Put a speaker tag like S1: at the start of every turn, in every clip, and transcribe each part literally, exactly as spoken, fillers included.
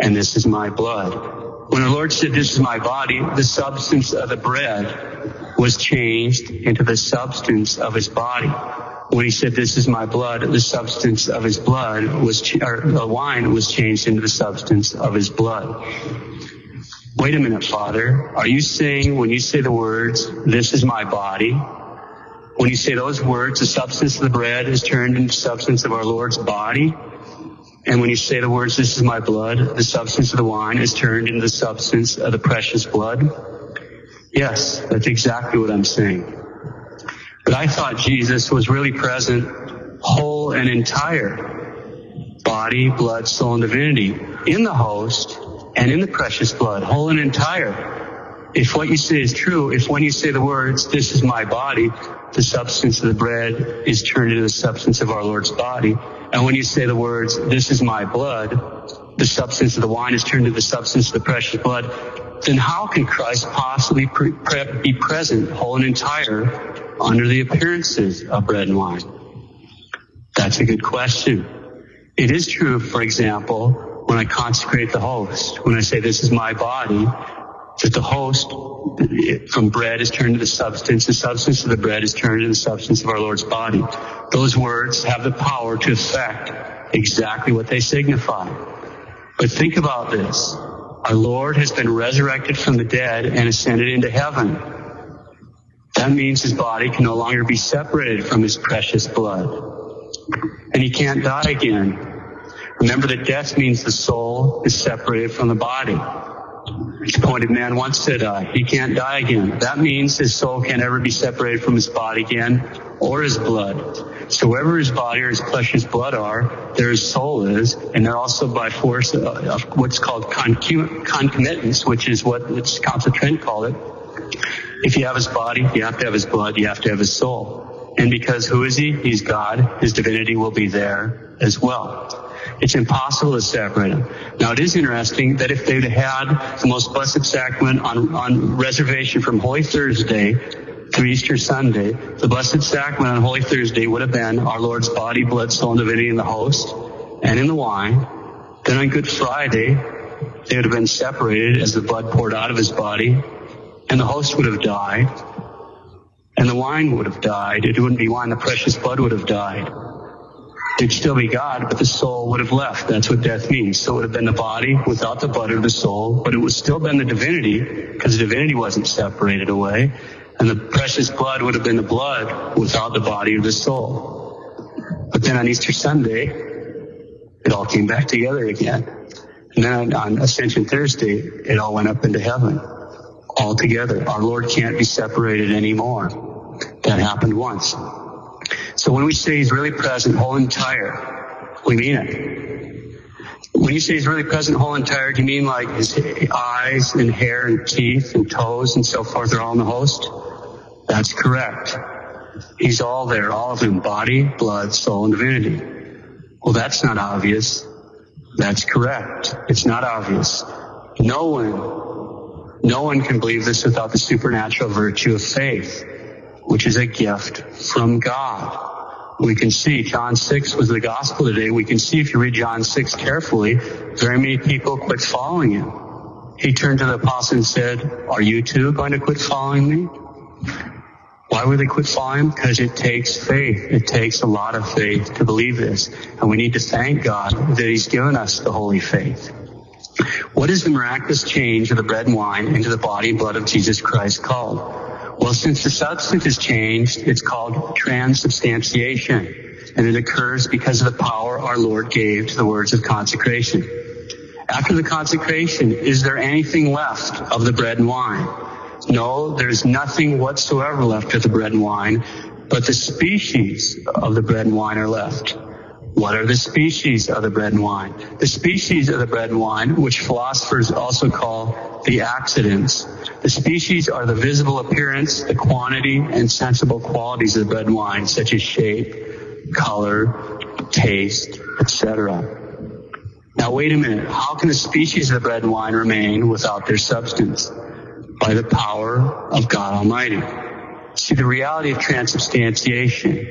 S1: and this is my blood. When our Lord said, this is my body, the substance of the bread was changed into the substance of his body. When he said, this is my blood, the substance of his blood was, ch- or the wine was changed into the substance of his blood. Wait a minute, Father. Are you saying when you say the words, this is my body, when you say those words, the substance of the bread is turned into the substance of our Lord's body? And when you say the words, this is my blood, the substance of the wine is turned into the substance of the precious blood? Yes, that's exactly what I'm saying. But I thought Jesus was really present, whole and entire, body, blood, soul, and divinity, in the host and in the precious blood, whole and entire. If what you say is true, if when you say the words, this is my body, the substance of the bread is turned into the substance of our Lord's body, and when you say the words, this is my blood, the substance of the wine is turned into the substance of the precious blood, then how can Christ possibly pre- pre- be present, whole and entire, under the appearances of bread and wine? That's a good question. It is true, for example, when I consecrate the host, when I say this is my body, that the host from bread is turned to the substance, the substance of the bread is turned into the substance of our Lord's body. Those words have the power to affect exactly what they signify. But think about this. Our Lord has been resurrected from the dead and ascended into heaven. That means his body can no longer be separated from his precious blood. And he can't die again. Remember that death means the soul is separated from the body. The appointed man once said, uh, he can't die again. That means his soul can't ever be separated from his body again or his blood. So wherever his body or his precious blood are, there his soul is, and they're also by force of, of what's called concu- concomitance, which is what Council Trent called it. If you have his body, you have to have his blood, you have to have his soul. And because who is he? He's God. His divinity will be there as well. It's impossible to separate them. Now, it is interesting that if they'd had the most blessed sacrament on, on reservation from Holy Thursday through Easter Sunday, the blessed sacrament on Holy Thursday would have been our Lord's body, blood, soul, and divinity in the host and in the wine. Then on Good Friday, they would have been separated as the blood poured out of his body, and the host would have died, and the wine would have died. It wouldn't be wine, the precious blood would have died. It'd still be God, but the soul would have left. That's what death means. So it would have been the body without the blood of the soul, but it would still been the divinity, because the divinity wasn't separated away. And the precious blood would have been the blood without the body of the soul. But then on Easter Sunday, it all came back together again. And then on Ascension Thursday, it all went up into heaven. All together. Our Lord can't be separated anymore. That happened once. So when we say he's really present, whole and entire, we mean it. When you say he's really present, whole and entire, do you mean like his eyes and hair and teeth and toes and so forth are all in the host? That's correct. He's all there, all of him, body, blood, soul, and divinity. Well, that's not obvious. That's correct. It's not obvious. No one, no one can believe this without the supernatural virtue of faith, which is a gift from God. We can see John six was the gospel today. We can see if you read John six carefully, very many people quit following him. He turned to the apostle and said, are you too going to quit following me? Why would they quit following him? Because it takes faith. It takes a lot of faith to believe this. And we need to thank God that he's given us the holy faith. What is the miraculous change of the bread and wine into the body and blood of Jesus Christ called? Well, since the substance is changed, it's called transubstantiation, and it occurs because of the power our Lord gave to the words of consecration. After the consecration, is there anything left of the bread and wine? No, there's nothing whatsoever left of the bread and wine, but the species of the bread and wine are left. What are the species of the bread and wine? The species of the bread and wine, which philosophers also call the accidents. The species are the visible appearance, the quantity, and sensible qualities of the bread and wine, such as shape, color, taste, et cetera. Now wait a minute. How can the species of the bread and wine remain without their substance? By the power of God Almighty. See, the reality of transubstantiation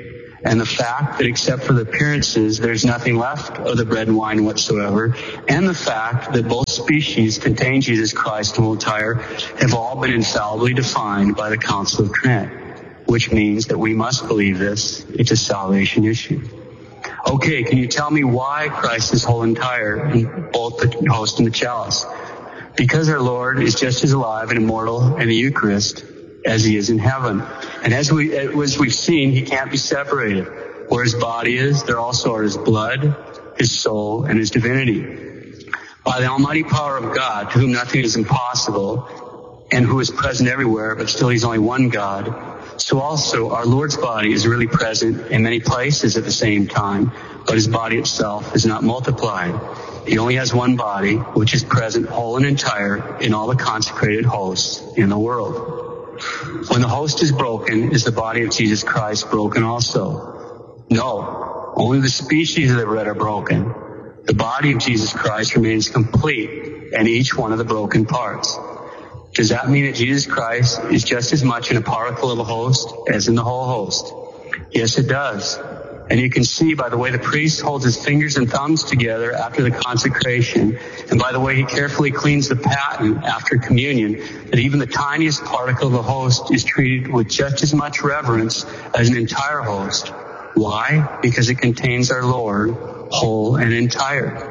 S1: and the fact that except for the appearances, there's nothing left of the bread and wine whatsoever, and the fact that both species contain Jesus Christ and whole entire have all been infallibly defined by the Council of Trent, which means that we must believe this. It's a salvation issue. Okay, can you tell me why Christ is whole entire in both the host and the chalice? Because our Lord is just as alive and immortal in the Eucharist as he is in heaven. And as we as we've seen, he can't be separated. Where his body is, there also are his blood, his soul, and his divinity. By the almighty power of God, to whom nothing is impossible, and who is present everywhere, but still he's only one God, so also our Lord's body is really present in many places at the same time, but his body itself is not multiplied. He only has one body, which is present whole and entire in all the consecrated hosts in the world. When the host is broken, is the body of Jesus Christ broken also? No, only the species of the bread are broken. The body of Jesus Christ remains complete in each one of the broken parts. Does that mean that Jesus Christ is just as much in a particle of the host as in the whole host? Yes, it does. And you can see by the way the priest holds his fingers and thumbs together after the consecration, and by the way he carefully cleans the paten after communion, that even the tiniest particle of the host is treated with just as much reverence as an entire host. Why? Because it contains our Lord, whole and entire.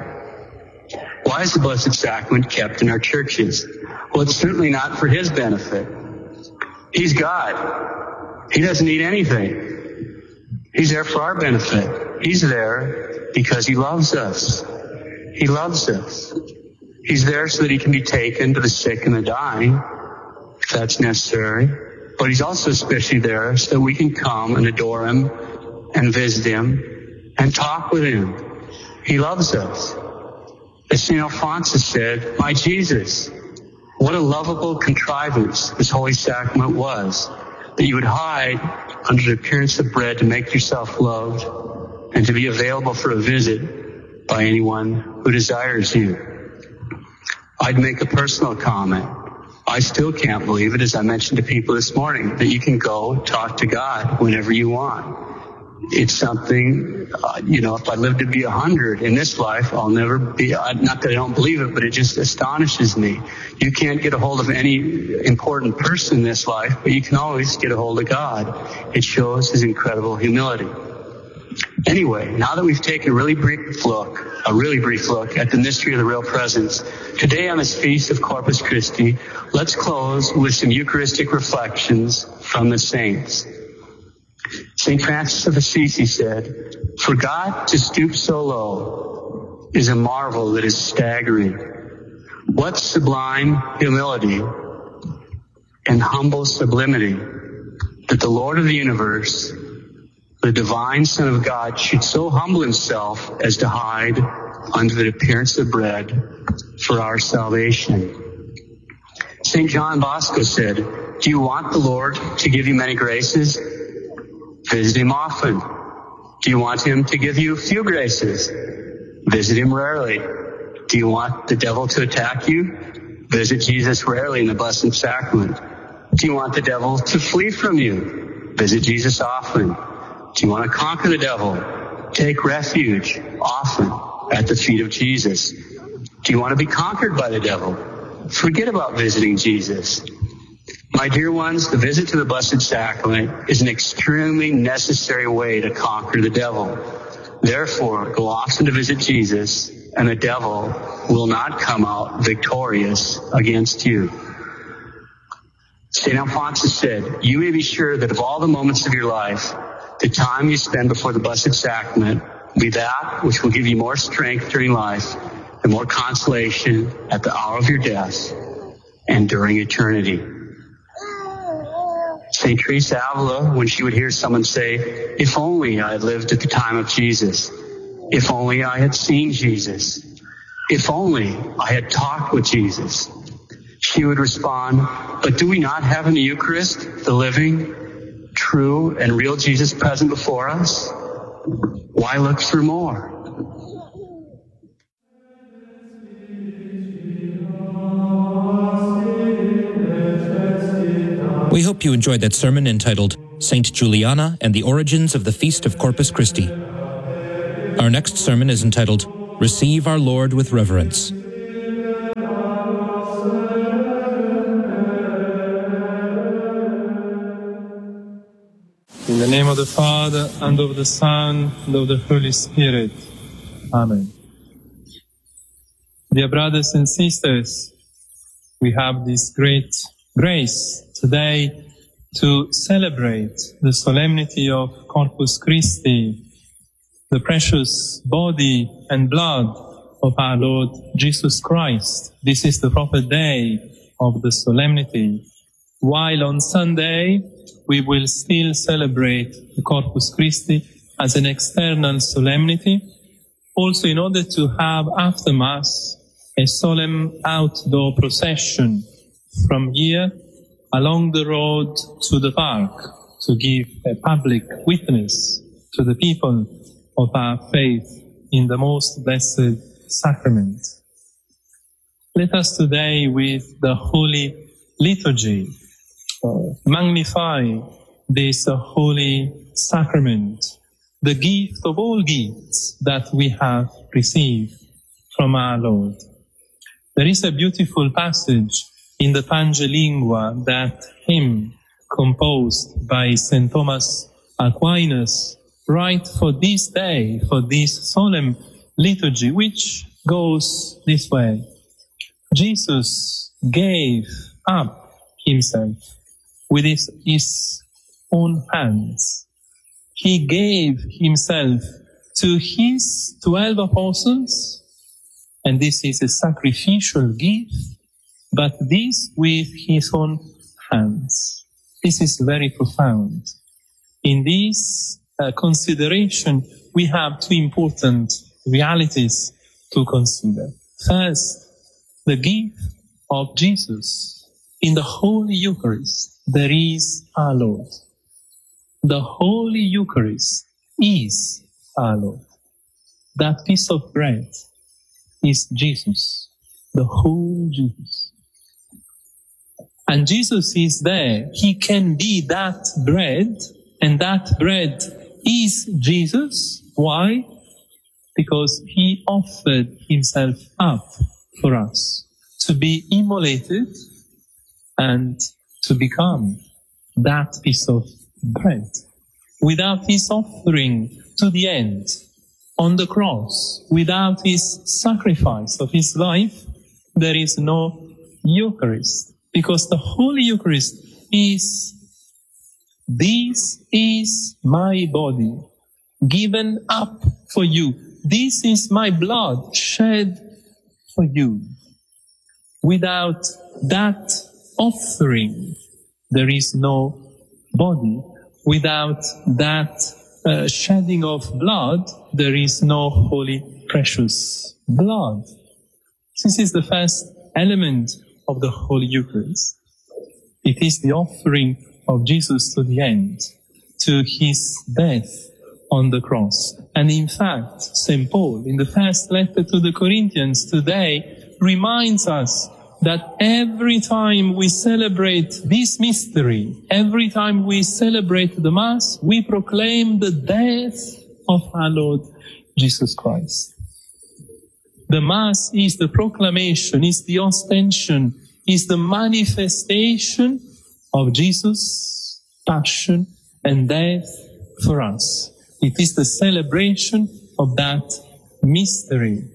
S1: Why is the Blessed Sacrament kept in our churches? Well, it's certainly not for his benefit. He's God. He doesn't need anything. He's there for our benefit. He's there because he loves us. He loves us. He's there so that he can be taken to the sick and the dying, if that's necessary. But he's also especially there so that we can come and adore him and visit him and talk with him. He loves us. As Saint Alphonsus said, "My Jesus, what a lovable contrivance this Holy Sacrament was, that you would hide under the appearance of bread to make yourself loved and to be available for a visit by anyone who desires you." I'd make a personal comment. I still can't believe it, as I mentioned to people this morning, that you can go talk to God whenever you want. It's something, uh, you know, if I live to be a hundred in this life, I'll never be, uh, not that I don't believe it, but it just astonishes me. You can't get a hold of any important person in this life, but you can always get a hold of God. It shows his incredible humility. Anyway, now that we've taken a really brief look, a really brief look at the mystery of the real presence, today on this feast of Corpus Christi, let's close with some Eucharistic reflections from the saints. Saint Francis of Assisi said, "For God to stoop so low is a marvel that is staggering. What sublime humility and humble sublimity that the Lord of the universe, the divine Son of God, should so humble himself as to hide under the appearance of bread for our salvation." Saint John Bosco said, "Do you want the Lord to give you many graces? Visit him often. Do you want him to give you few graces? Visit him rarely. Do you want the devil to attack you? Visit Jesus rarely in the Blessed Sacrament. Do you want the devil to flee from you? Visit Jesus often. Do you want to conquer the devil? Take refuge often at the feet of Jesus. Do you want to be conquered by the devil? Forget about visiting Jesus. My dear ones, the visit to the Blessed Sacrament is an extremely necessary way to conquer the devil. Therefore, go often to visit Jesus, and the devil will not come out victorious against you. Saint Alphonsus said, "You may be sure that of all the moments of your life, the time you spend before the Blessed Sacrament will be that which will give you more strength during life and more consolation at the hour of your death and during eternity." Saint Teresa Avila, when she would hear someone say, "If only I had lived at the time of Jesus. If only I had seen Jesus. If only I had talked with Jesus," she would respond, "But do we not have in the Eucharist the living, true, and real Jesus present before us? Why look for more?"
S2: We hope you enjoyed that sermon entitled Saint Juliana and the Origins of the Feast of Corpus Christi. Our next sermon is entitled, Receive Our Lord with Reverence.
S3: In the name of the Father, and of the Son, and of the Holy Spirit. Amen. Dear brothers and sisters, we have this great grace today to celebrate the solemnity of Corpus Christi, the precious body and blood of our Lord Jesus Christ. This is the proper day of the solemnity. While on Sunday, we will still celebrate the Corpus Christi as an external solemnity, also in order to have after Mass a solemn outdoor procession from here along the road to the park to give a public witness to the people of our faith in the most blessed sacrament. Let us today, with the Holy Liturgy, uh, magnify this uh, holy sacrament, the gift of all gifts that we have received from our Lord. There is a beautiful passage in the Pange Lingua, that hymn composed by Saint Thomas Aquinas, right for this day, for this solemn liturgy, which goes this way. Jesus gave up himself with his, his own hands. He gave himself to his twelve apostles, and this is a sacrificial gift, but this with his own hands. This is very profound. In this uh, consideration, we have two important realities to consider. First, the gift of Jesus. In the Holy Eucharist, there is our Lord. The Holy Eucharist is our Lord. That piece of bread is Jesus, the whole Jesus. And Jesus is there. He can be that bread, and that bread is Jesus. Why? Because he offered himself up for us to be immolated and to become that piece of bread. Without his offering to the end on the cross, without his sacrifice of his life, there is no Eucharist. Because the Holy Eucharist is, this is my body given up for you. This is my blood shed for you. Without that offering, there is no body. Without that uh, shedding of blood, there is no holy, precious blood. This is the first element of the Holy Eucharist. It is the offering of Jesus to the end, to his death on the cross. And in fact, Saint Paul, in the first letter to the Corinthians today, reminds us that every time we celebrate this mystery, every time we celebrate the Mass, we proclaim the death of our Lord Jesus Christ. The Mass is the proclamation, is the ostension, is the manifestation of Jesus' passion and death for us. It is the celebration of that mystery.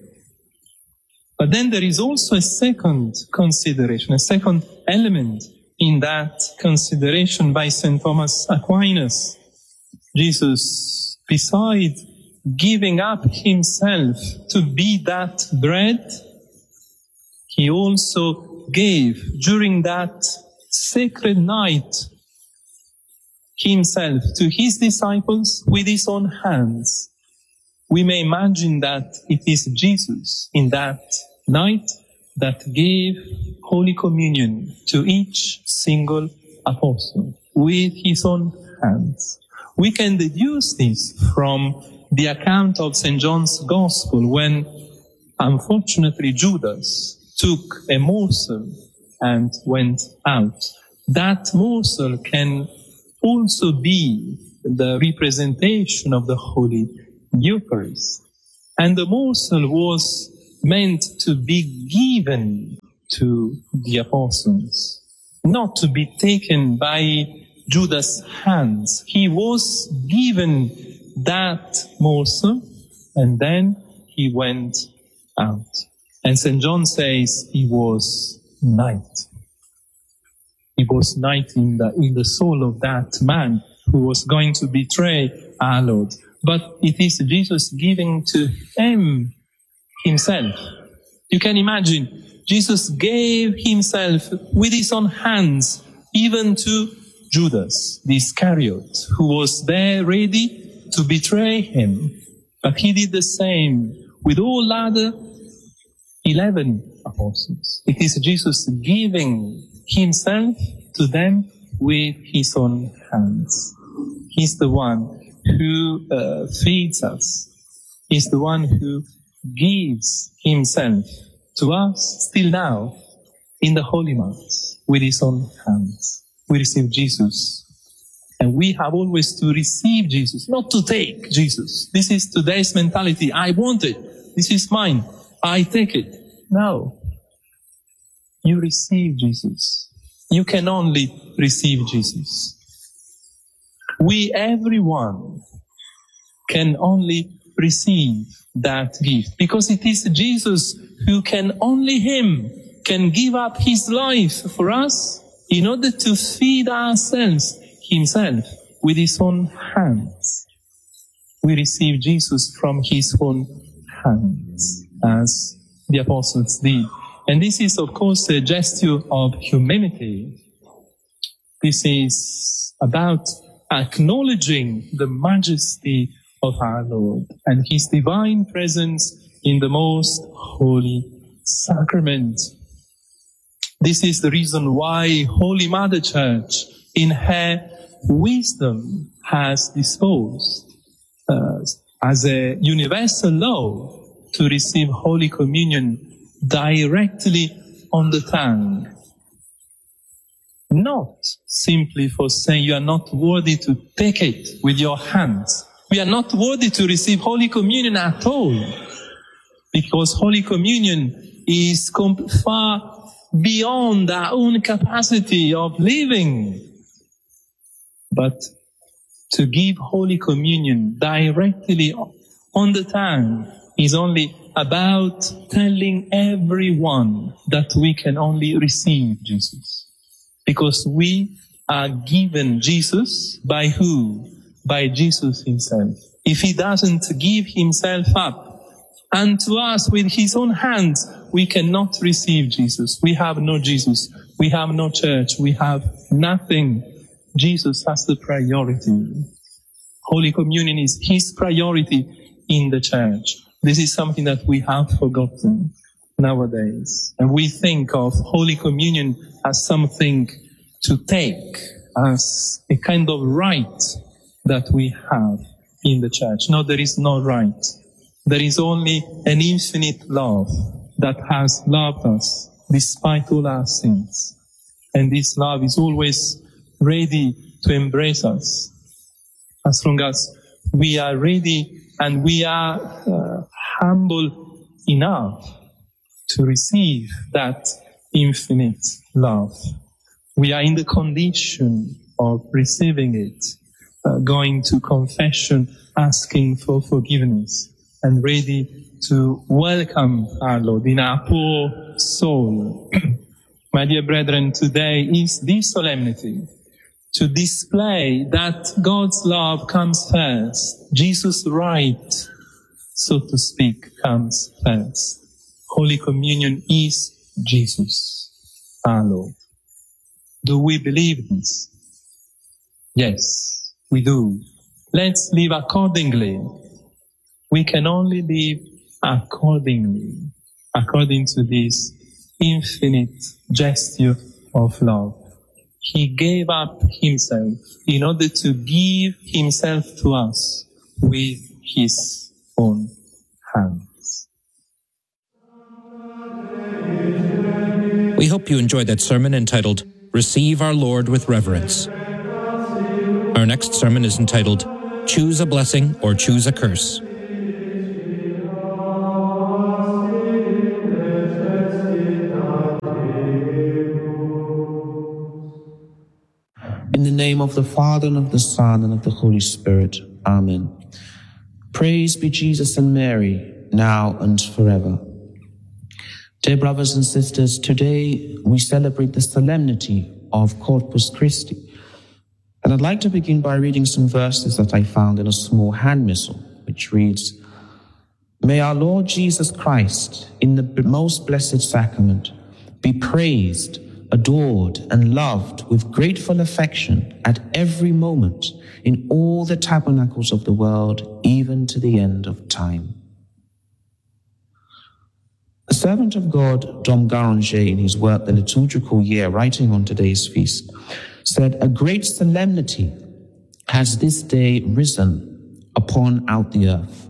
S3: But then there is also a second consideration, a second element in that consideration by Saint Thomas Aquinas. Jesus, besides giving up himself to be that bread, he also gave during that sacred night himself to his disciples with his own hands. We may imagine that it is Jesus in that night that gave Holy Communion to each single apostle with his own hands. We can deduce this from the account of Saint John's Gospel, when unfortunately Judas took a morsel and went out. That morsel can also be the representation of the Holy Eucharist. And the morsel was meant to be given to the apostles, not to be taken by Judas' hands. He was given that morsel, and then he went out. And Saint John says he was night. It was night in the, in the soul of that man who was going to betray our Lord. But it is Jesus giving to him himself. You can imagine, Jesus gave himself with his own hands, even to Judas, the Iscariot, who was there ready to betray him. But he did the same with all other eleven apostles. It is Jesus giving himself to them with his own hands. He's the one who uh, feeds us. He's the one who gives himself to us still now in the Holy Mass with his own hands. We receive Jesus. And we have always to receive Jesus, not to take Jesus. This is today's mentality. I want it. This is mine. I take it. No. You receive Jesus. You can only receive Jesus. We, everyone, can only receive that gift, because it is Jesus who can, only him, can give up his life for us in order to feed ourselves himself with his own hands. We receive Jesus from his own hands, as the apostles did. And this is, of course, a gesture of humanity. This is about acknowledging the majesty of our Lord and his divine presence in the most holy sacrament. This is the reason why Holy Mother Church, in her wisdom, has disposed uh, as a universal law to receive Holy Communion directly on the tongue. Not simply for saying you are not worthy to take it with your hands. We are not worthy to receive Holy Communion at all, because Holy Communion is far beyond our own capacity of living. But to give Holy Communion directly on the tongue is only about telling everyone that we can only receive Jesus. Because we are given Jesus by who? By Jesus himself. If he doesn't give himself up unto us with his own hands, we cannot receive Jesus. We have no Jesus. We have no church. We have nothing. Jesus has the priority. Holy Communion is his priority in the church. This is something that we have forgotten nowadays. And we think of Holy Communion as something to take, as a kind of right that we have in the church. No, there is no right. There is only an infinite love that has loved us despite all our sins. And this love is always ready to embrace us as long as we are ready and we are uh, humble enough to receive that infinite love. We are in the condition of receiving it, uh, going to confession, asking for forgiveness, and ready to welcome our Lord in our poor soul. My dear brethren, today is this solemnity to display that God's love comes first. Jesus' right, so to speak, comes first. Holy Communion is Jesus, our Lord. Do we believe this? Yes, we do. Let's live accordingly. We can only live accordingly, according to this infinite gesture of love. He gave up himself in order to give himself to us with his own hands.
S2: We hope you enjoyed that sermon entitled, Receive Our Lord with Reverence. Our next sermon is entitled, Choose a Blessing or Choose a Curse.
S4: In the name of the Father, and of the Son, and of the Holy Spirit. Amen. Praise be Jesus and Mary, now and forever. Dear brothers and sisters, today we celebrate the solemnity of Corpus Christi. And I'd like to begin by reading some verses that I found in a small hand missal, which reads, May our Lord Jesus Christ, in the most blessed sacrament, be praised, adored, and loved with grateful affection at every moment in all the tabernacles of the world, even to the end of time. The servant of God, Dom Guéranger, in his work, The Liturgical Year, writing on today's feast, said, A great solemnity has this day risen upon out the earth,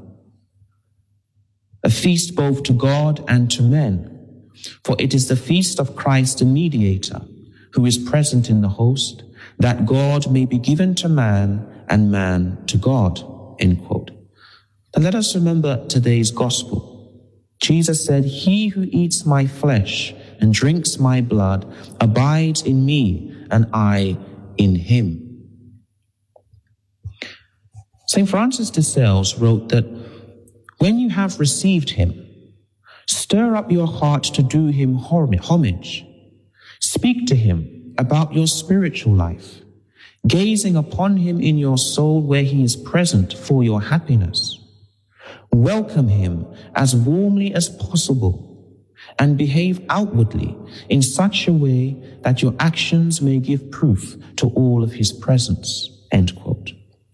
S4: a feast both to God and to men, for it is the feast of Christ the mediator, who is present in the host, that God may be given to man and man to God. End quote. And let us remember today's gospel. Jesus said, He who eats my flesh and drinks my blood abides in me, and I in him. Saint Francis de Sales wrote that when you have received him, stir up your heart to do him homage. Speak to him about your spiritual life, gazing upon him in your soul where he is present for your happiness. Welcome him as warmly as possible and behave outwardly in such a way that your actions may give proof to all of his presence. End quote.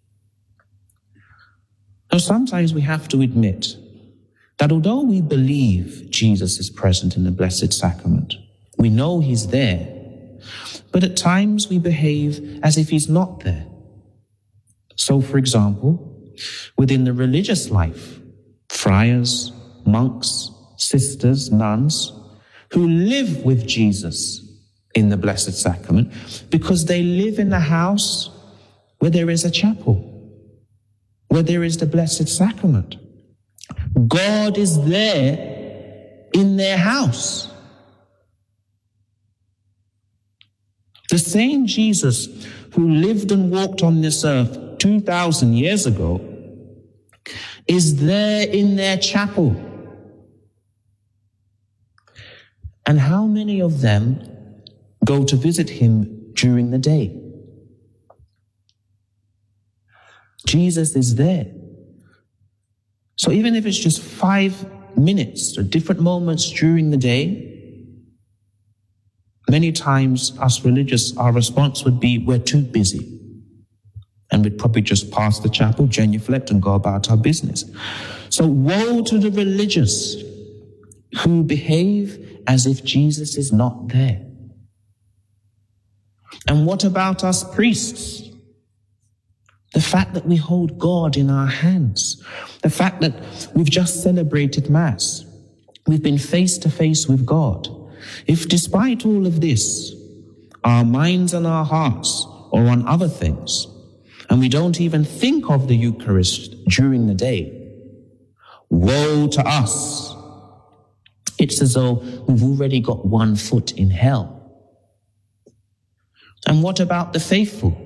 S4: Now, sometimes we have to admit that although we believe Jesus is present in the Blessed Sacrament, we know he's there, but at times we behave as if he's not there. So, for example, within the religious life, friars, monks, sisters, nuns, who live with Jesus in the Blessed Sacrament because they live in the house where there is a chapel, where there is the Blessed Sacrament. God is there in their house. The same Jesus who lived and walked on this earth two thousand years ago is there in their chapel. And how many of them go to visit him during the day? Jesus is there. So even if it's just five minutes or different moments during the day, many times us religious, our response would be, we're too busy. And we'd probably just pass the chapel, genuflect, and go about our business. So woe to the religious who behave as if Jesus is not there. And what about us priests? The fact that we hold God in our hands, the fact that we've just celebrated Mass, we've been face to face with God. If despite all of this, our minds and our hearts are on other things, and we don't even think of the Eucharist during the day, woe to us. It's as though we've already got one foot in hell. And what about the faithful?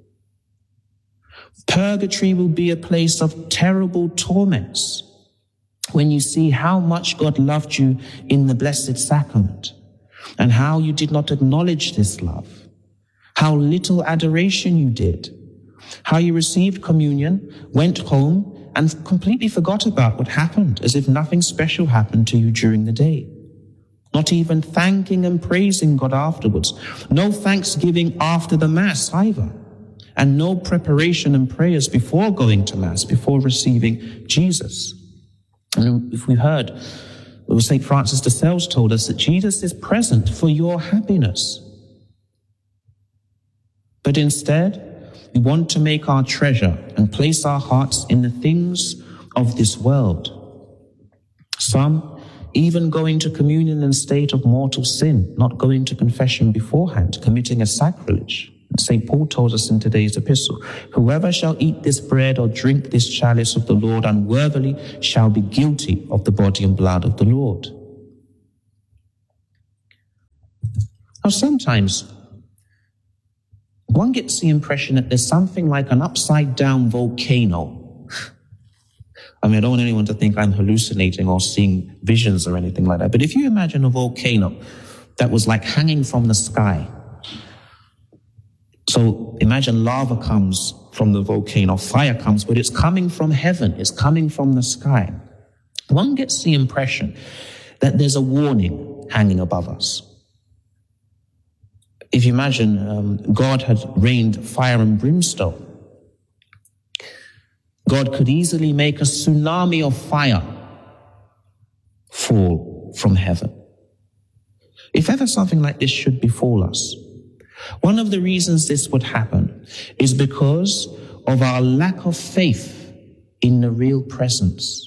S4: Purgatory will be a place of terrible torments when you see how much God loved you in the Blessed Sacrament and how you did not acknowledge this love, how little adoration you did, how you received communion, went home, and completely forgot about what happened, as if nothing special happened to you during the day. Not even thanking and praising God afterwards. No thanksgiving after the Mass either. And no preparation and prayers before going to Mass, before receiving Jesus. And if we heard, Saint Francis de Sales told us that Jesus is present for your happiness. But instead, we want to make our treasure and place our hearts in the things of this world. Some even going to communion in a state of mortal sin, not going to confession beforehand, committing a sacrilege. Saint Paul tells us in today's epistle, whoever shall eat this bread or drink this chalice of the Lord unworthily shall be guilty of the body and blood of the Lord. Now, sometimes one gets the impression that there's something like an upside-down volcano. I mean, I don't want anyone to think I'm hallucinating or seeing visions or anything like that. But if you imagine a volcano that was like hanging from the sky. So imagine lava comes from the volcano, fire comes, but it's coming from heaven. It's coming from the sky. One gets the impression that there's a warning hanging above us. If you imagine um, God had rained fire and brimstone, God could easily make a tsunami of fire fall from heaven. If ever something like this should befall us, one of the reasons this would happen is because of our lack of faith in the real presence.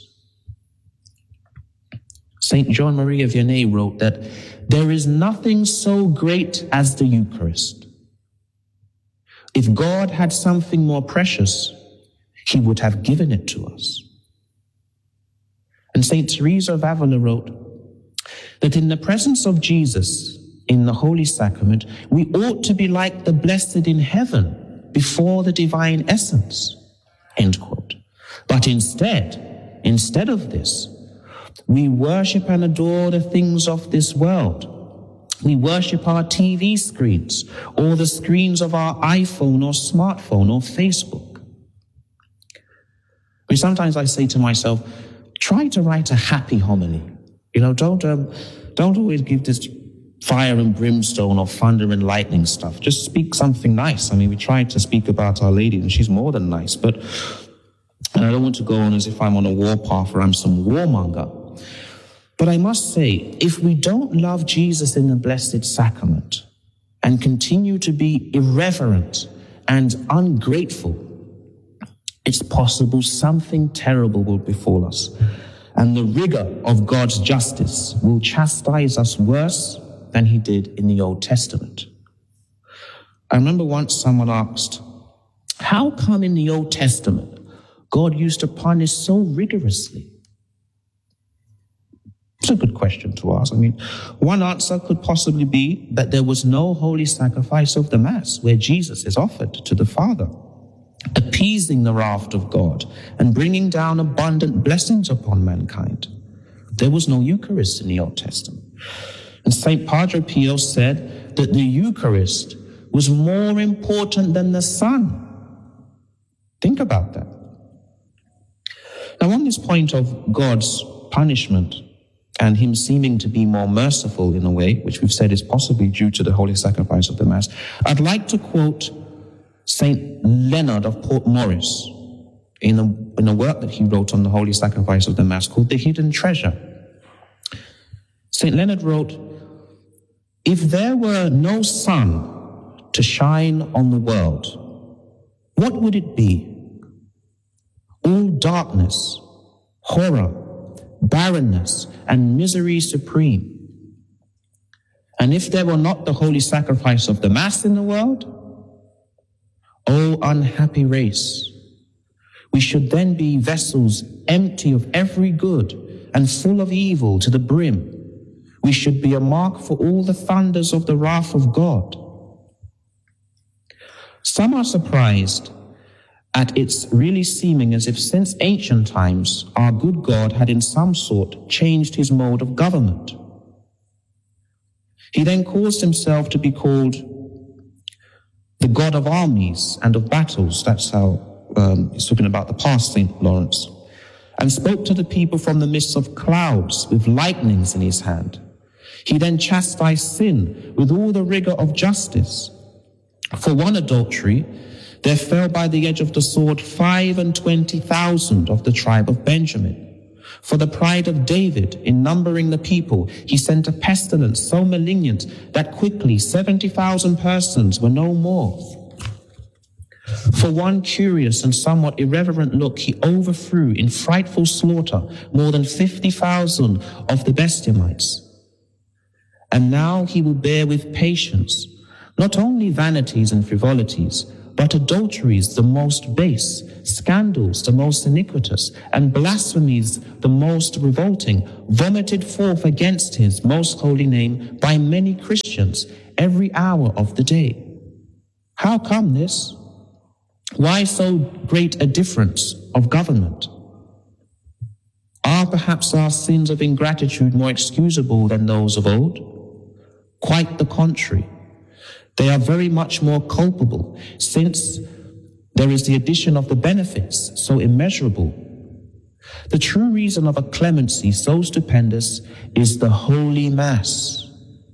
S4: Saint John Maria Vianney wrote that there is nothing so great as the Eucharist. If God had something more precious, he would have given it to us. And Saint Teresa of Avila wrote that in the presence of Jesus, in the Holy Sacrament, we ought to be like the blessed in heaven before the divine essence, end quote. But instead, instead of this, we worship and adore the things of this world. We worship our T V screens or the screens of our iPhone or smartphone or Facebook. I mean, sometimes I say to myself, try to write a happy homily. You know, don't um, don't always give this fire and brimstone or thunder and lightning stuff. Just speak something nice. I mean, we tried to speak about Our Lady, and she's more than nice. But and I don't want to go on as if I'm on a war path or I'm some warmonger. But I must say, if we don't love Jesus in the Blessed Sacrament and continue to be irreverent and ungrateful, it's possible something terrible will befall us. And the rigor of God's justice will chastise us worse than he did in the Old Testament. I remember once someone asked, how come in the Old Testament God used to punish so rigorously? It's a good question to ask. I mean, one answer could possibly be that there was no holy sacrifice of the Mass where Jesus is offered to the Father, appeasing the wrath of God and bringing down abundant blessings upon mankind. There was no Eucharist in the Old Testament. And Saint Padre Pio said that the Eucharist was more important than the sun. Think about that. Now, on this point of God's punishment and him seeming to be more merciful in a way, which we've said is possibly due to the holy sacrifice of the Mass, I'd like to quote Saint Leonard of Portmorris in a, in a work that he wrote on the holy sacrifice of the Mass called The Hidden Treasure. Saint Leonard wrote, if there were no sun to shine on the world, what would it be? All darkness, horror, barrenness, and misery supreme. And if there were not the holy sacrifice of the Mass in the world, O unhappy race, we should then be vessels empty of every good and full of evil to the brim. We should be a mark for all the thunders of the wrath of God. Some are surprised at its really seeming as if since ancient times our good God had in some sort changed his mode of government. He then caused himself to be called the God of armies and of battles. That's how um, he's talking about the past, Saint Lawrence. And spoke to the people from the midst of clouds with lightnings in his hand. He then chastised sin with all the rigor of justice. For one adultery, there fell by the edge of the sword five and twenty thousand of the tribe of Benjamin. For the pride of David, in numbering the people, he sent a pestilence so malignant that quickly seventy thousand persons were no more. For one curious and somewhat irreverent look, he overthrew in frightful slaughter more than fifty thousand of the Benjamites. And now he will bear with patience Not only vanities and frivolities, but adulteries the most base, scandals the most iniquitous, and blasphemies the most revolting, vomited forth against his most holy name by many Christians every hour of the day. How come this? Why so great a difference of government? Are perhaps our sins of ingratitude more excusable than those of old? Quite the contrary. They are very much more culpable, since there is the addition of the benefits so immeasurable. The true reason of a clemency so stupendous is the Holy Mass,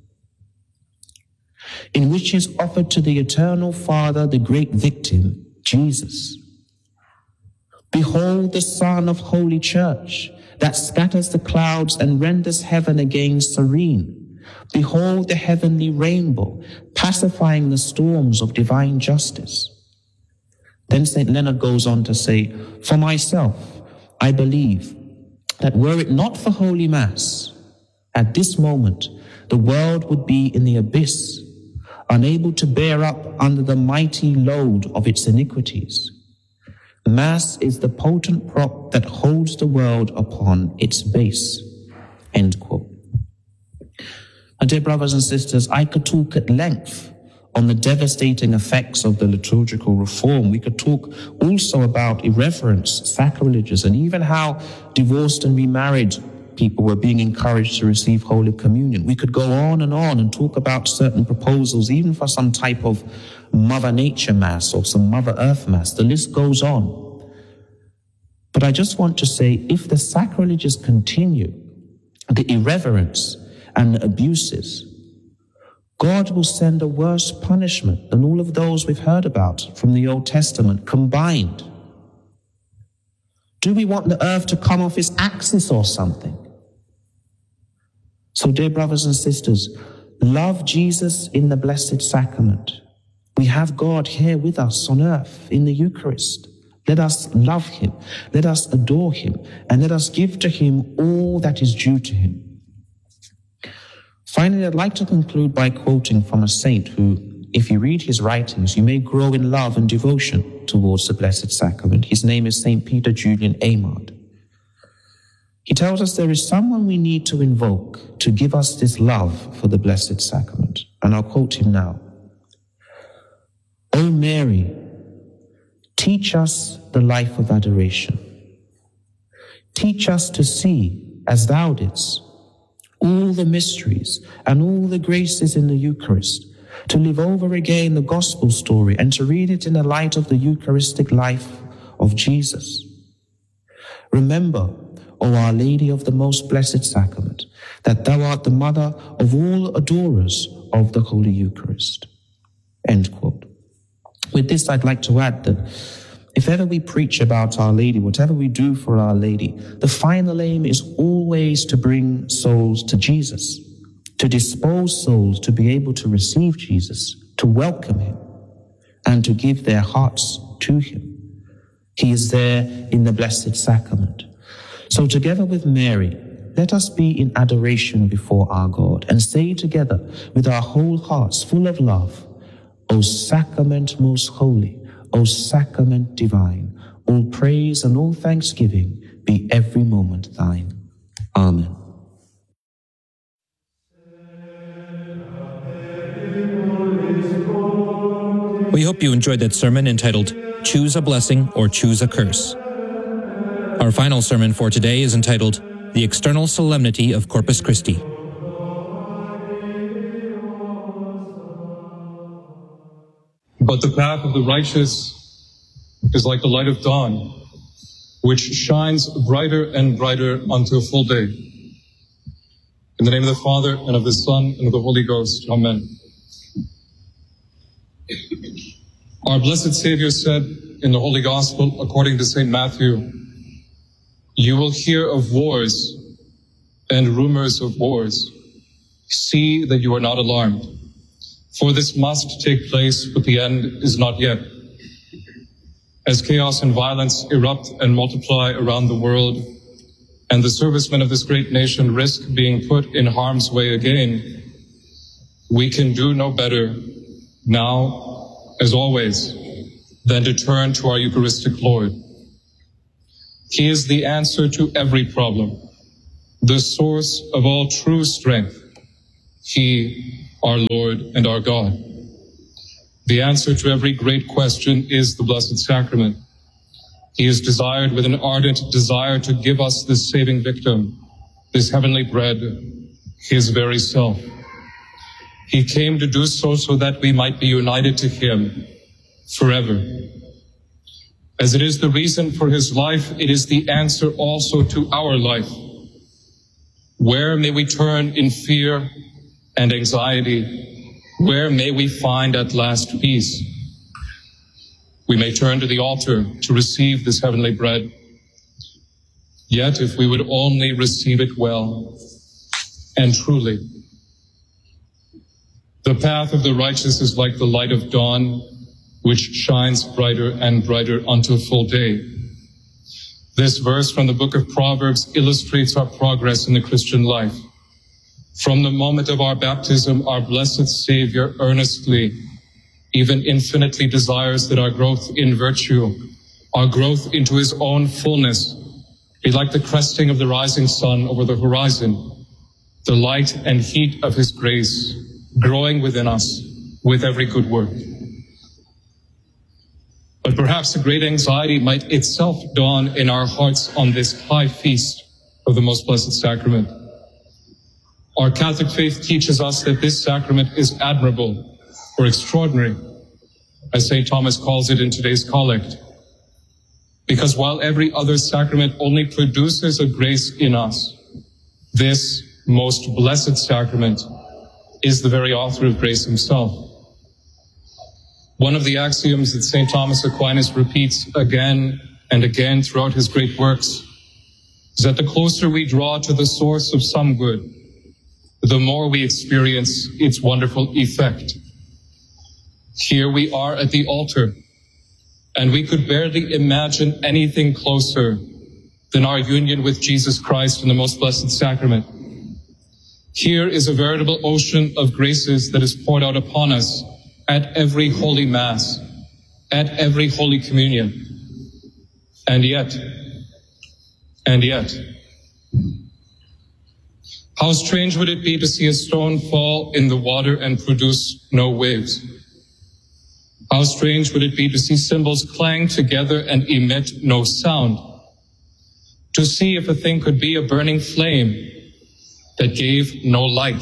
S4: in which is offered to the Eternal Father the great victim, Jesus. Behold the Son of Holy Church, that scatters the clouds and renders heaven again serene. Behold the heavenly rainbow, pacifying the storms of divine justice. Then Saint Leonard goes on to say, for myself, I believe that were it not for Holy Mass, at this moment, the world would be in the abyss, unable to bear up under the mighty load of its iniquities. Mass is the potent prop that holds the world upon its base. End quote. And dear brothers and sisters, I could talk at length on the devastating effects of the liturgical reform. We could talk also about irreverence, sacrileges, and even how divorced and remarried people were being encouraged to receive Holy Communion. We could go on and on and talk about certain proposals, even for some type of Mother Nature Mass or some Mother Earth Mass. The list goes on. But I just want to say, if the sacrileges continue, the irreverence and the abuses, God will send a worse punishment than all of those we've heard about from the Old Testament combined. Do we want the earth to come off its axis or something? So, dear brothers and sisters, love Jesus in the Blessed Sacrament. We have God here with us on earth in the Eucharist. Let us love him, let us adore him, and let us give to him all that is due to him. Finally, I'd like to conclude by quoting from a saint who, if you read his writings, you may grow in love and devotion towards the Blessed Sacrament. His name is Saint Peter Julian Eymard. He tells us there is someone we need to invoke to give us this love for the Blessed Sacrament. And I'll quote him now. O Mary, teach us the life of adoration. Teach us to see, as thou didst, all the mysteries and all the graces in the Eucharist, to live over again the gospel story and to read it in the light of the Eucharistic life of Jesus. Remember, O Our Lady of the Most Blessed Sacrament, that thou art the mother of all adorers of the Holy Eucharist. End quote. With this, I'd like to add that if ever we preach about Our Lady, whatever we do for Our Lady, the final aim is always to bring souls to Jesus, to dispose souls to be able to receive Jesus, to welcome him, and to give their hearts to him. He is there in the Blessed Sacrament. So together with Mary, let us be in adoration before our God and say together with our whole hearts full of love, O Sacrament most holy, O Sacrament divine, all praise and all thanksgiving be every moment thine. Amen.
S2: We hope you enjoyed that sermon entitled, Choose a Blessing or Choose a Curse. Our final sermon for today is entitled, The External Solemnity of Corpus Christi.
S3: But the path of the righteous is like the light of dawn, which shines brighter and brighter until full day. In the name of the Father, and of the Son, and of the Holy Ghost. Amen. Our blessed Savior said in the Holy Gospel, according to Saint Matthew, you will hear of wars and rumors of wars. See that you are not alarmed. For this must take place, but the end is not yet. As chaos and violence erupt and multiply around the world, and the servicemen of this great nation risk being put in harm's way again, we can do no better
S5: Now, as always, then to turn to our Eucharistic Lord. He is the answer to every problem, the source of all true strength. He, our Lord and our God. The answer to every great question is the Blessed Sacrament. He is desired with an ardent desire to give us this saving victim, this heavenly bread, his very self. He came to do so so that we might be united to him forever. As it is the reason for his life, it is the answer also to our life. Where may we turn in fear and anxiety? Where may we find at last peace? We may turn to the altar to receive this heavenly bread. Yet if we would only receive it well and truly. The path of the righteous is like the light of dawn, which shines brighter and brighter until full day. This verse from the book of Proverbs illustrates our progress in the Christian life. From the moment of our baptism, our blessed Savior earnestly, even infinitely desires that our growth in virtue, our growth into his own fullness, be like the cresting of the rising sun over the horizon, the light and heat of his grace growing within us with every good work. But perhaps a great anxiety might itself dawn in our hearts on this high feast of the Most Blessed Sacrament. Our Catholic faith teaches us that this sacrament is admirable or extraordinary, as Saint Thomas calls it in today's collect. Because while every other sacrament only produces a grace in us, this most blessed sacrament is the very author of grace himself. One of the axioms that Saint Thomas Aquinas repeats again and again throughout his great works is that the closer we draw to the source of some good, the more we experience its wonderful effect. Here we are at the altar, and we could barely imagine anything closer than our union with Jesus Christ in the Most Blessed Sacrament. Here is a veritable ocean of graces that is poured out upon us at every Holy Mass, at every Holy Communion. And yet, and yet, how strange would it be to see a stone fall in the water and produce no waves? How strange would it be to see cymbals clang together and emit no sound? To see if a thing could be a burning flame that gave no light?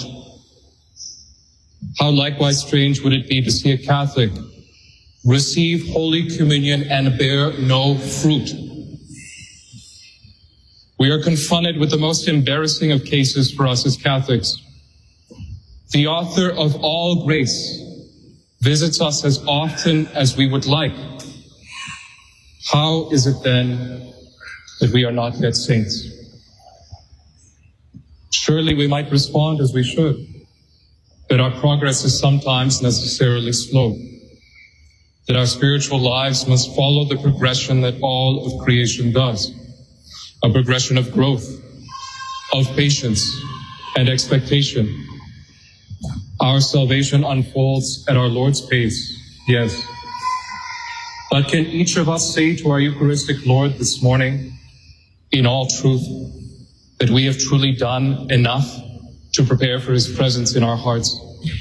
S5: How likewise strange would it be to see a Catholic receive Holy Communion and bear no fruit? We are confronted with the most embarrassing of cases for us as Catholics. The author of all grace visits us as often as we would like. How is it then that we are not yet saints? Surely we might respond as we should, that our progress is sometimes necessarily slow, that our spiritual lives must follow the progression that all of creation does, a progression of growth, of patience and expectation. Our salvation unfolds at our Lord's pace, yes. But can each of us say to our Eucharistic Lord this morning, in all truth, that we have truly done enough to prepare for his presence in our hearts?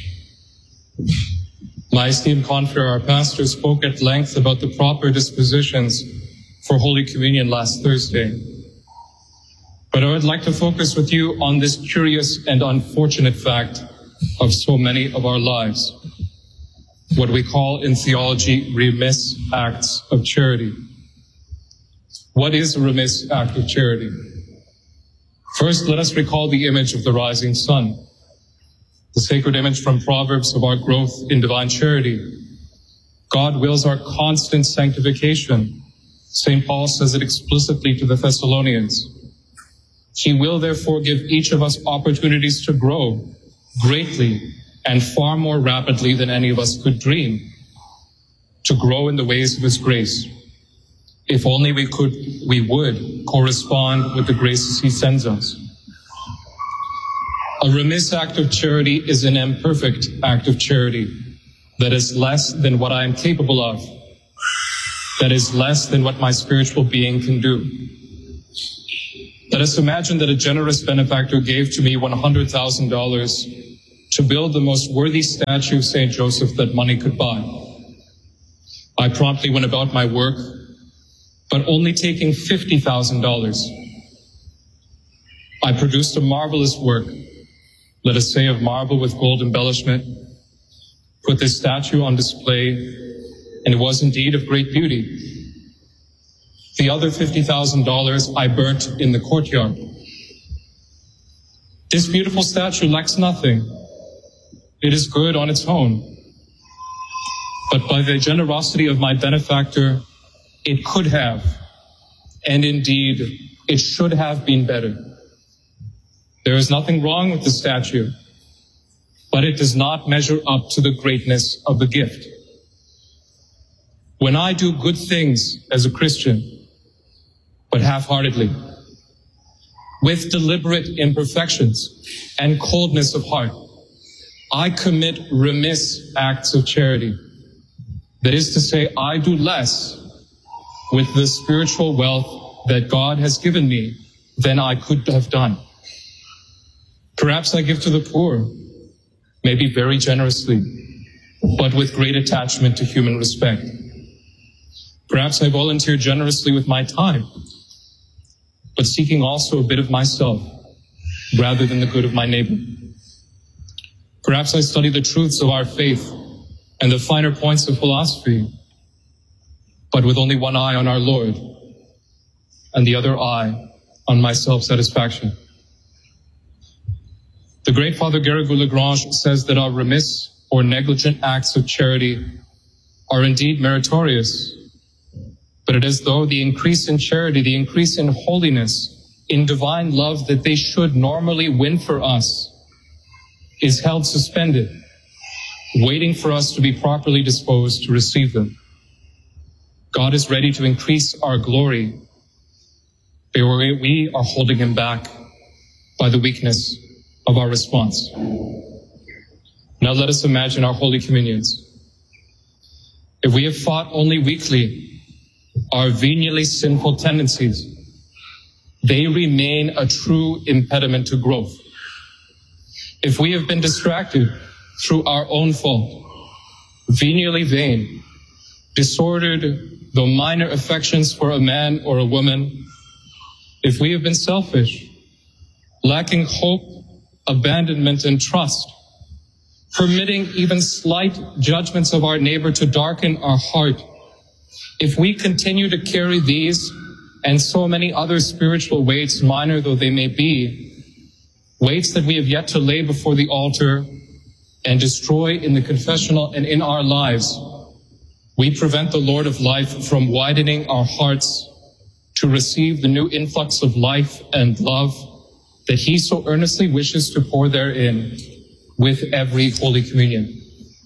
S5: My esteemed confrere, our pastor, spoke at length about the proper dispositions for Holy Communion last Thursday. But I would like to focus with you on this curious and unfortunate fact of so many of our lives, what we call in theology remiss acts of charity. What is a remiss act of charity? First, let us recall the image of the rising sun, the sacred image from Proverbs of our growth in divine charity. God wills our constant sanctification. Saint Paul says it explicitly to the Thessalonians. He will therefore give each of us opportunities to grow greatly and far more rapidly than any of us could dream, to grow in the ways of his grace. If only we could, we would correspond with the graces he sends us. A remiss act of charity is an imperfect act of charity. that is less than what I am capable of, that is less than what my spiritual being can do. Let us imagine that a generous benefactor gave to me one hundred thousand dollars to build the most worthy statue of Saint Joseph that money could buy. I promptly went about my work, but only taking fifty thousand dollars. I produced a marvelous work, let us say of marble with gold embellishment, put this statue on display, and it was indeed of great beauty. The other fifty thousand dollars I burnt in the courtyard. This beautiful statue lacks nothing. It is good on its own. But by the generosity of my benefactor, it could have, and indeed, it should have been better. There is nothing wrong with the statue, but it does not measure up to the greatness of the gift. When I do good things as a Christian, but half-heartedly, with deliberate imperfections and coldness of heart, I commit remiss acts of charity. That is to say, I do less with the spiritual wealth that God has given me than I could have done. Perhaps I give to the poor, maybe very generously, but with great attachment to human respect. Perhaps I volunteer generously with my time, but seeking also a bit of myself rather than the good of my neighbor. Perhaps I study the truths of our faith and the finer points of philosophy, but with only one eye on our Lord and the other eye on my self-satisfaction. The great Father Garrigou-Lagrange says that our remiss or negligent acts of charity are indeed meritorious, but it is though the increase in charity, the increase in holiness, in divine love that they should normally win for us, is held suspended, waiting for us to be properly disposed to receive them. God is ready to increase our glory, but we are holding him back by the weakness of our response. Now let us imagine our Holy Communions. If we have fought only weakly our venially sinful tendencies, they remain a true impediment to growth. If we have been distracted through our own fault, venially vain, disordered though minor affections for a man or a woman, if we have been selfish, lacking hope, abandonment, and trust, permitting even slight judgments of our neighbor to darken our heart, if we continue to carry these and so many other spiritual weights, minor though they may be, weights that we have yet to lay before the altar and destroy in the confessional and in our lives, we prevent the Lord of life from widening our hearts to receive the new influx of life and love that he so earnestly wishes to pour therein with every Holy Communion.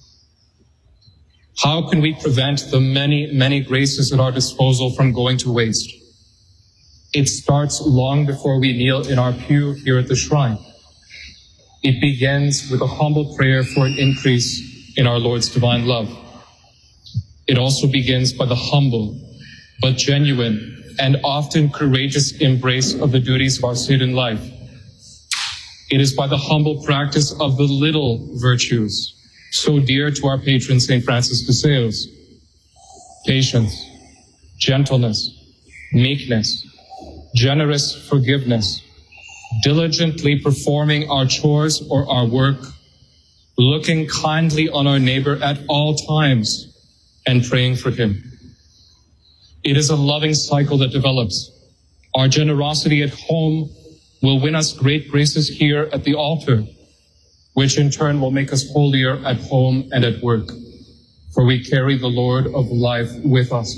S5: How can we prevent the many, many graces at our disposal from going to waste? It starts long before we kneel in our pew here at the shrine. It begins with a humble prayer for an increase in our Lord's divine love. It also begins by the humble, but genuine and often courageous embrace of the duties of our Satan life. It is by the humble practice of the little virtues, so dear to our patron Saint Francis de Sales: patience, gentleness, meekness, generous forgiveness, diligently performing our chores or our work, looking kindly on our neighbor at all times, and praying for him. It is a loving cycle that develops. Our generosity at home will win us great graces here at the altar, which in turn will make us holier at home and at work, for we carry the Lord of life with us.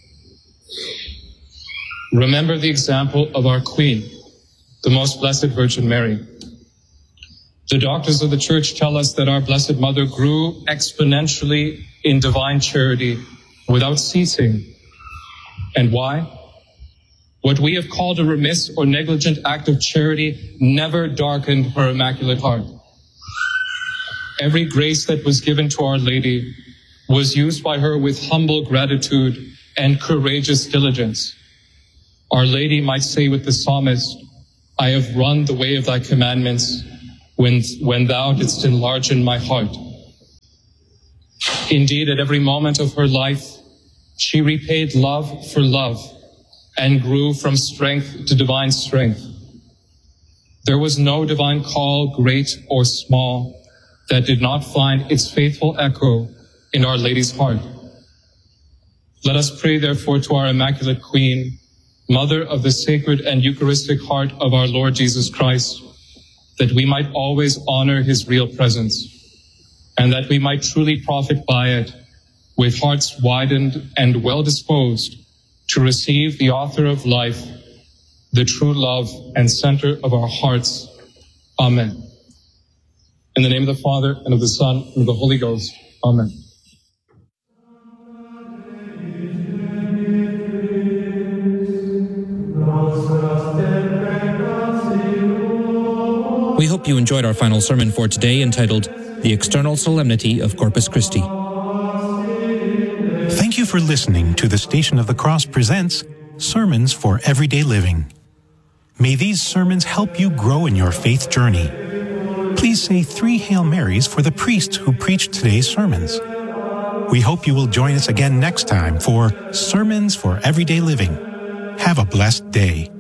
S5: Remember the example of our Queen, the Most Blessed Virgin Mary. The doctors of the Church tell us that our Blessed Mother grew exponentially in divine charity without ceasing. And why? What we have called a remiss or negligent act of charity never darkened her immaculate heart. Every grace that was given to Our Lady was used by her with humble gratitude and courageous diligence. Our Lady might say with the psalmist, I have run the way of thy commandments when, when thou didst enlarge in my heart. Indeed, at every moment of her life, she repaid love for love and grew from strength to divine strength. There was no divine call, great or small, that did not find its faithful echo in Our Lady's heart. Let us pray, therefore, to our Immaculate Queen, Mother of the Sacred and Eucharistic Heart of our Lord Jesus Christ, that we might always honor his real presence, and that we might truly profit by it, with hearts widened and well-disposed to receive the author of life, the true love and center of our hearts. Amen. In the name of the Father, and of the Son, and of the Holy Ghost. Amen.
S2: We hope you enjoyed our final sermon for today, entitled The External Solemnity of Corpus Christi.
S6: Thank you for listening to the Station of the Cross presents Sermons for Everyday Living. May these sermons help you grow in your faith journey. Please say three Hail Marys for the priest who preached today's sermons. We hope you will join us again next time for Sermons for Everyday Living. Have a blessed day.